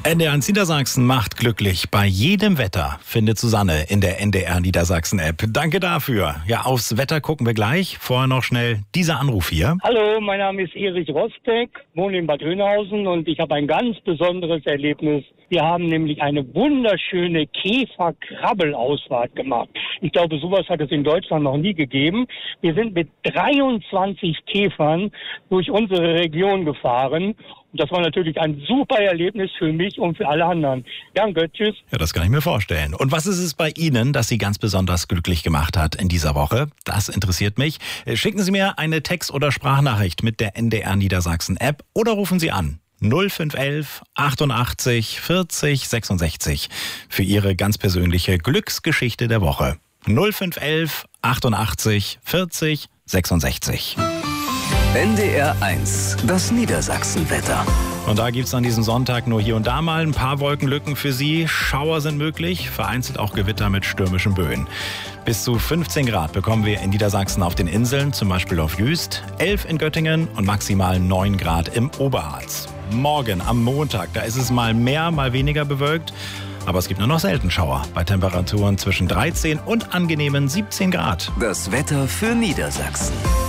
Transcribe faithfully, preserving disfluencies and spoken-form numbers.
N D R eins Niedersachsen macht glücklich. Bei jedem Wetter findet Susanne in der N D R Niedersachsen App. Danke dafür. Ja, aufs Wetter gucken wir gleich. Vorher noch schnell dieser Anruf hier. Hallo, mein Name ist Erich Rostek, wohne in Bad Oeynhausen und ich habe ein ganz besonderes Erlebnis. Wir haben nämlich eine wunderschöne Käfer-Krabbel-Ausfahrt gemacht. Ich glaube, sowas hat es in Deutschland noch nie gegeben. Wir sind mit dreiundzwanzig Käfern durch unsere Region gefahren. Und das war natürlich ein super Erlebnis für mich und für alle anderen. Danke, tschüss. Ja, das kann ich mir vorstellen. Und was ist es bei Ihnen, das Sie ganz besonders glücklich gemacht hat in dieser Woche? Das interessiert mich. Schicken Sie mir eine Text- oder Sprachnachricht mit der N D R Niedersachsen App oder rufen Sie an. null fünf elf achtundachtzig vierzig sechsundsechzig für Ihre ganz persönliche Glücksgeschichte der Woche. null fünf elf achtundachtzig vierzig sechsundsechzig. N D R eins, das Niedersachsenwetter. Und da gibt es an diesem Sonntag nur hier und da mal ein paar Wolkenlücken für Sie. Schauer sind möglich, vereinzelt auch Gewitter mit stürmischen Böen. Bis zu fünfzehn Grad bekommen wir in Niedersachsen auf den Inseln, zum Beispiel auf Jüst, elf in Göttingen und maximal neun Grad im Oberharz. Morgen am Montag, da ist es mal mehr, mal weniger bewölkt. Aber es gibt nur noch selten Schauer bei Temperaturen zwischen dreizehn und angenehmen siebzehn Grad. Das Wetter für Niedersachsen.